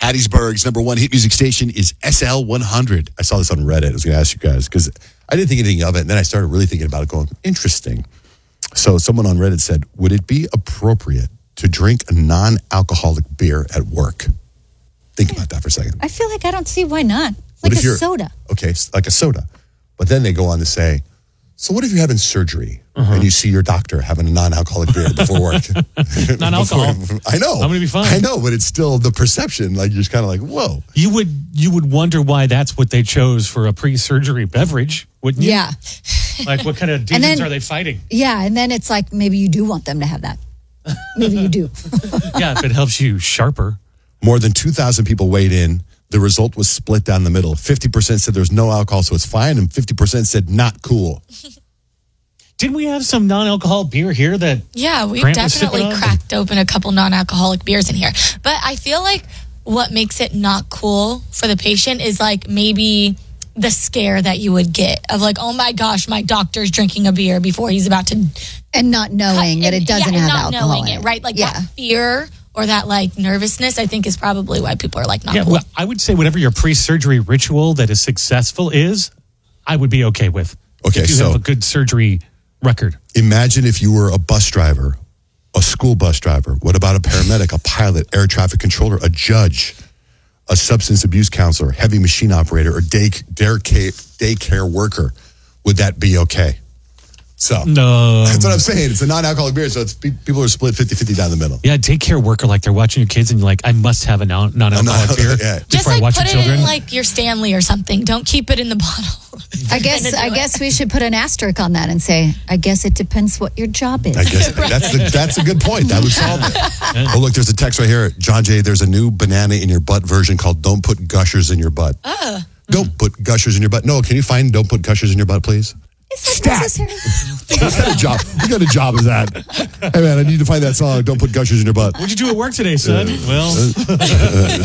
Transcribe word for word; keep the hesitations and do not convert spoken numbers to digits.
Hattiesburg's number one hit music station is S L one hundred. I saw this on Reddit. I was going to ask you guys because I didn't think anything of it. And then I started really thinking about it going, interesting. So someone on Reddit said, would it be appropriate to drink a non-alcoholic beer at work? Think about that for a second. I feel like I don't see why not. It's like a soda. Okay, like a soda. But then they go on to say, so what if you're having surgery uh-huh. and you see your doctor having a non-alcoholic beer before work? Non-alcohol. Before, I know. I'm going to be fine. I know, but it's still the perception. Like, you're just kind of like, whoa. You would you would wonder why that's what they chose for a pre-surgery beverage, wouldn't you? Yeah. Like, what kind of demons then, are they fighting? Yeah, and then it's like, maybe you do want them to have that. Maybe you do. Yeah, if it helps you sharper. More than two thousand people weighed in. The result was split down the middle. fifty percent said there's no alcohol, so it's fine, and fifty percent said not cool. Didn't we have some non-alcohol beer here that Yeah, we've Grant was definitely sipping on? cracked open a couple non-alcoholic beers in here. But I feel like what makes it not cool for the patient is like maybe the scare that you would get of like, oh my gosh, my doctor's drinking a beer before he's about to... And not knowing cut, that it doesn't yeah, have not alcohol knowing in it, right? Like yeah. that fear or that like nervousness, I think is probably why people are like not Yeah, cool. well, I would say whatever your pre-surgery ritual that is successful is, I would be okay with. Okay, if you so have a good surgery record. Imagine if you were a bus driver, a school bus driver. What about a paramedic, a pilot, air traffic controller, a judge, a substance abuse counselor, heavy machine operator, or day, daycare, daycare worker? Would that be okay? So no, that's what I'm saying. It's a non-alcoholic beer, so it's people are split fifty-fifty down the middle. Yeah, daycare worker, like they're watching your kids and you're like, I must have a non- non-alcoholic beer yeah. Just before like I watch put your it children. in like your Stanley or something. Don't keep it in the bottle. I guess I guess we should put an asterisk on that and say, I guess it depends what your job is. I guess Right. that's the, that's a good point. That would solve it. Oh, look, there's a text right here. John Jay, there's a new banana in your butt version called Don't Put Gushers in Your Butt. Uh. Don't put gushers in your butt. No, can you find Don't Put Gushers in Your Butt, please? Is that necessary? What kind of job? What kind of job is that? Hey, man, I need to find that song. Don't put gushers in your butt. What'd you do at work today, son? Uh, well, uh,